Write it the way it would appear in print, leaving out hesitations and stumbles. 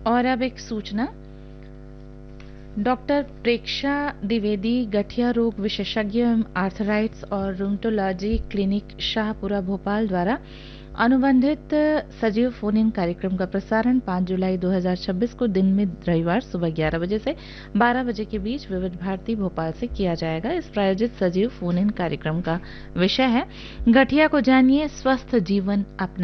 और अब एक सूचना, डॉक्टर प्रेक्षा द्विवेदी, गठिया रोग विशेषज्ञ एवं आर्थराइट्स और रूमेटोलॉजी क्लिनिक शाहपुरा भोपाल द्वारा अनुबंधित सजीव फोन इन कार्यक्रम का प्रसारण 5 जुलाई 2026 को दिन में रविवार सुबह 11 बजे से 12 बजे के बीच विविध भारती भोपाल से किया जाएगा। इस प्रायोजित सजीव फोन इन कार्यक्रम का विषय है, गठिया को जानिए, स्वस्थ जीवन अपना